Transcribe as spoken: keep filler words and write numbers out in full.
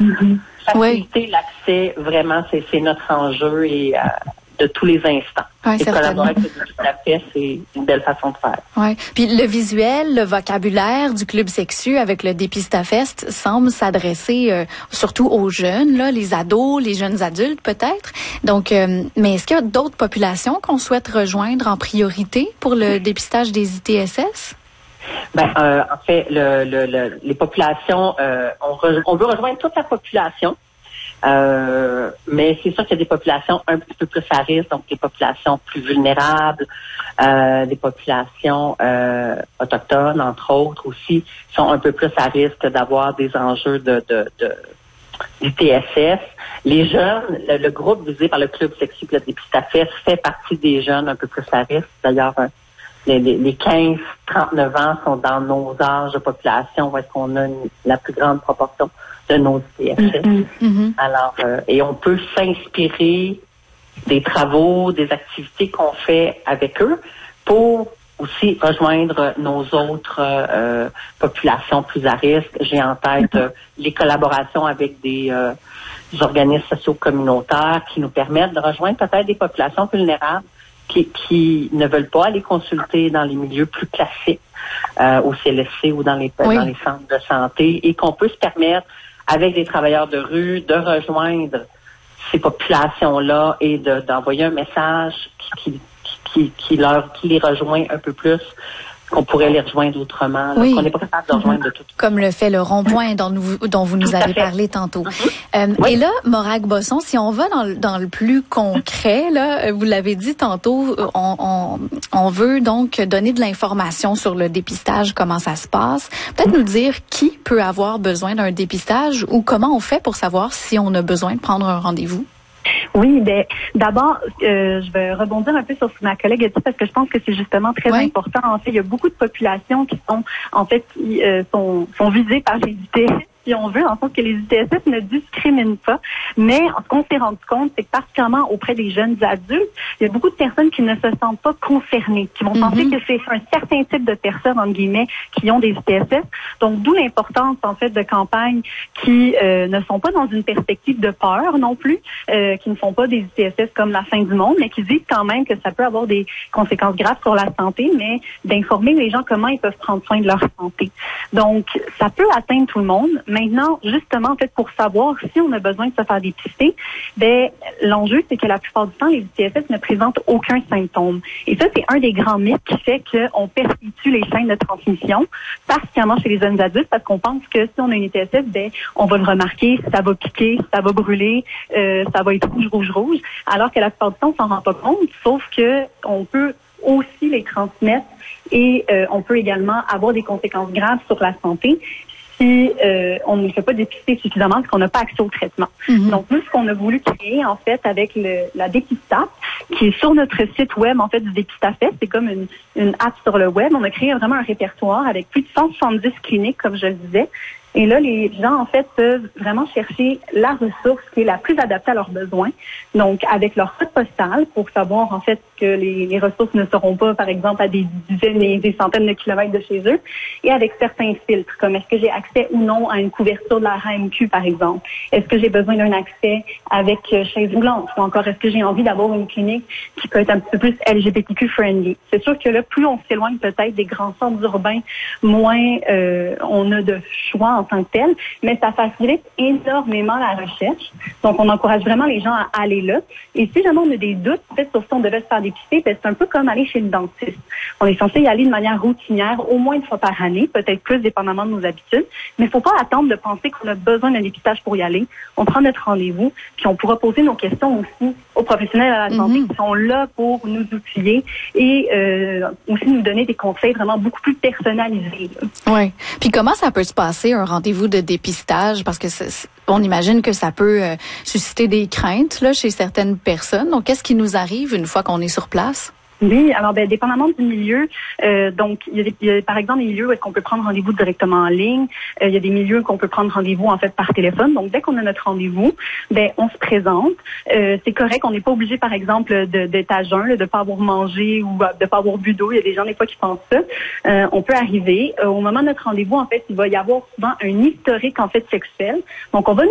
Mm-hmm. Faciliter oui. l'accès, vraiment, c'est, c'est notre enjeu et euh, de tous les instants. Oui, et collaborer avec le Dépistafest, c'est une belle façon de faire. Oui. Puis le visuel, le vocabulaire du Club Sexu avec le Dépistafest semble s'adresser euh, surtout aux jeunes, là, les ados, les jeunes adultes peut-être. Donc, euh, mais est-ce qu'il y a d'autres populations qu'on souhaite rejoindre en priorité pour le dépistage des I T S S? Ben, euh, en fait, le, le, le, les populations, euh, on, re, on veut rejoindre toute la population, euh, mais c'est sûr qu'il y a des populations un petit peu plus à risque, donc des populations plus vulnérables, euh, des populations euh, autochtones, entre autres aussi, sont un peu plus à risque d'avoir des enjeux de, de, de du T S S. Les jeunes, le, le groupe visé par le Club Sexu et le Dépistafest fait partie des jeunes un peu plus à risque. D'ailleurs, Les, les, les quinze à trente-neuf ans sont dans nos âges de population où est-ce qu'on a une, la plus grande proportion de nos I T S S. Mm-hmm. Alors, euh, et on peut s'inspirer des travaux, des activités qu'on fait avec eux pour aussi rejoindre nos autres euh, populations plus à risque. J'ai en tête euh, les collaborations avec des, euh, des organismes sociaux communautaires qui nous permettent de rejoindre peut-être des populations vulnérables Qui, qui ne veulent pas aller consulter dans les milieux plus classiques, euh, au C L S C ou dans les, oui. dans les centres de santé, et qu'on peut se permettre, avec des travailleurs de rue, de rejoindre ces populations-là et de, d'envoyer un message qui, qui, qui, qui, leur, qui les rejoint un peu plus, qu'on pourrait les rejoindre autrement, là, oui. qu'on n'est pas capable de rejoindre de tout. Comme le fait le rond-point dont, nous, dont vous nous tout avez parlé tantôt. Mm-hmm. Euh, oui. Et là, Morag Bosson, si on va dans, dans le plus concret, là, vous l'avez dit tantôt, on, on, on veut donc donner de l'information sur le dépistage, comment ça se passe. Peut-être mm-hmm. nous dire qui peut avoir besoin d'un dépistage ou comment on fait pour savoir si on a besoin de prendre un rendez-vous? Oui, ben d'abord, euh, je vais rebondir un peu sur ce que ma collègue a dit parce que je pense que c'est justement très oui. important. En fait, il y a beaucoup de populations qui sont en fait qui, euh, sont, sont visées par les I T S. Si on veut, en fait, que les I T S S ne discriminent pas. Mais ce qu'on s'est rendu compte, c'est que particulièrement auprès des jeunes adultes, il y a beaucoup de personnes qui ne se sentent pas concernées, qui vont mm-hmm. penser que c'est un certain type de personnes, entre guillemets, qui ont des I T S S. Donc, d'où l'importance, en fait, de campagnes qui euh, ne sont pas dans une perspective de peur non plus, euh, qui ne font pas des I T S S comme la fin du monde, mais qui disent quand même que ça peut avoir des conséquences graves sur la santé, mais d'informer les gens comment ils peuvent prendre soin de leur santé. Donc, ça peut atteindre tout le monde. Maintenant, justement, en fait, pour savoir si on a besoin de se faire dépister, ben, l'enjeu, c'est que la plupart du temps, les I T S S ne présentent aucun symptôme. Et ça, c'est un des grands mythes qui fait qu'on perpétue les chaînes de transmission, particulièrement chez les jeunes adultes, parce qu'on pense que si on a une I T S S, ben, on va le remarquer, ça va piquer, ça va brûler, euh, ça va être rouge, rouge, rouge, alors que la plupart du temps, on s'en rend pas compte, sauf que on peut aussi les transmettre et euh, on peut également avoir des conséquences graves sur la santé si euh, on ne fait pas dépister suffisamment parce qu'on n'a pas accès au traitement. Mm-hmm. Donc, nous, ce qu'on a voulu créer, en fait, avec le, la Dépistap, qui est sur notre site web, en fait, du Dépistafest, c'est comme une, une app sur le web. On a créé vraiment un répertoire avec plus de cent soixante-dix cliniques, comme je le disais. Et là, les gens, en fait, peuvent vraiment chercher la ressource qui est la plus adaptée à leurs besoins. Donc, avec leur code postal, pour savoir, en fait, que les, les ressources ne seront pas, par exemple, à des dizaines et des centaines de kilomètres de chez eux. Et avec certains filtres, comme est-ce que j'ai accès ou non à une couverture de la R A M Q, par exemple? Est-ce que j'ai besoin d'un accès avec euh, chaise roulante? Ou encore, est-ce que j'ai envie d'avoir une clinique qui peut être un petit peu plus L G B T Q friendly? C'est sûr que là, plus on s'éloigne peut-être des grands centres urbains, moins euh, on a de choix en tant que tel, mais ça facilite énormément la recherche. Donc, on encourage vraiment les gens à aller là. Et si jamais on a des doutes, peut-être sur si on devait se faire dépister, ben, c'est un peu comme aller chez le dentiste. On est censé y aller de manière routinière, au moins une fois par année, peut-être plus dépendamment de nos habitudes, mais il ne faut pas attendre de penser qu'on a besoin d'un dépistage pour y aller. On prend notre rendez-vous, puis on pourra poser nos questions aussi aux professionnels à la santé mm-hmm. qui sont là pour nous outiller et euh, aussi nous donner des conseils vraiment beaucoup plus personnalisés. Oui. Puis comment ça peut se passer, un rendez-vous de dépistage? Parce que c'est, on imagine que ça peut euh, susciter des craintes là, chez certaines personnes. Donc, qu'est-ce qui nous arrive une fois qu'on est sur place? Oui, alors ben dépendamment du milieu, euh, donc il y, a des, il y a par exemple des milieux où est-ce qu'on peut prendre rendez-vous directement en ligne, euh, il y a des milieux qu'on peut prendre rendez-vous en fait par téléphone. Donc dès qu'on a notre rendez-vous, ben on se présente. Euh, c'est correct, on n'est pas obligé par exemple de, d'être à jeun, là, de pas avoir mangé ou de pas avoir bu d'eau. Il y a des gens des fois qui pensent ça. Euh, on peut arriver euh, au moment de notre rendez-vous en fait, il va y avoir souvent un historique en fait sexuel. Donc on va